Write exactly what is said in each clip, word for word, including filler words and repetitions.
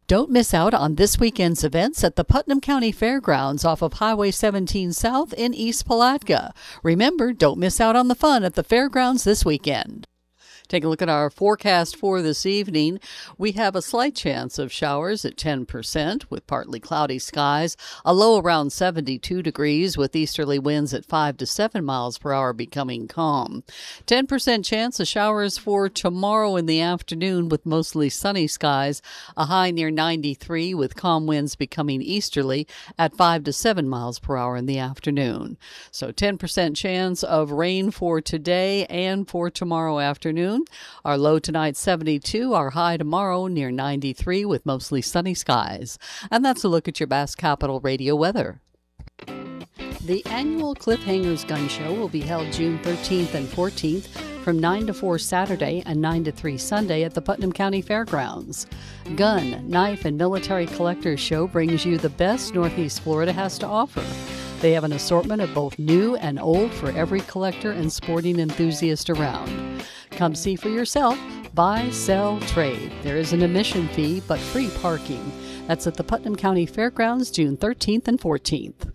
Don't miss out on this weekend's events at the Putnam County Fairgrounds off of Highway seventeen South in East Palatka. Remember, don't miss out on the fun at the fairgrounds this weekend. Take a look at our forecast for this evening. We have a slight chance of showers at ten percent with partly cloudy skies, a low around seventy-two degrees with easterly winds at five to seven miles per hour becoming calm. ten percent chance of showers for tomorrow in the afternoon with mostly sunny skies, a high near ninety-three with calm winds becoming easterly at five to seven miles per hour in the afternoon. So ten percent chance of rain for today and for tomorrow afternoon. Our low tonight seventy-two, our high tomorrow near ninety-three with mostly sunny skies. And that's a look at your Bass Capital Radio weather. The annual Cliffhangers Gun Show will be held June thirteenth and fourteenth from nine to four Saturday and nine to three Sunday at the Putnam County Fairgrounds. Gun, Knife, and Military Collectors Show brings you the best Northeast Florida has to offer. They have an assortment of both new and old for every collector and sporting enthusiast around. Come see for yourself. Buy, sell, trade. There is an admission fee, but free parking. That's at the Putnam County Fairgrounds, June thirteenth and fourteenth.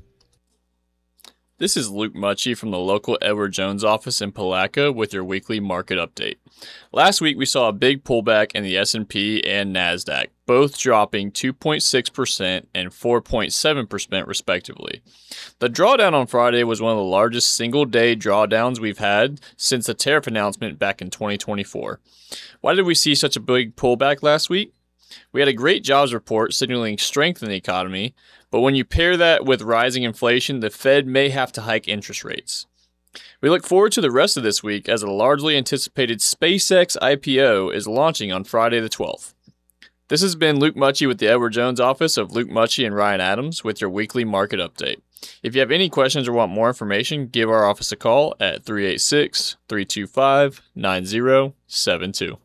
This is Luke Mucci from the local Edward Jones office in Palatka with your weekly market update. Last week we saw a big pullback in the S and P and NASDAQ, both dropping two point six percent and four point seven percent respectively. The drawdown on Friday was one of the largest single-day drawdowns we've had since the tariff announcement back in twenty twenty-four. Why did we see such a big pullback last week? We had a great jobs report signaling strength in the economy, but when you pair that with rising inflation, the Fed may have to hike interest rates. We look forward to the rest of this week as a largely anticipated SpaceX I P O is launching on Friday the twelfth. This has been Luke Mucci with the Edward Jones office of Luke Mucci and Ryan Adams with your weekly market update. If you have any questions or want more information, give our office a call at three eight six, three two five, nine zero seven two.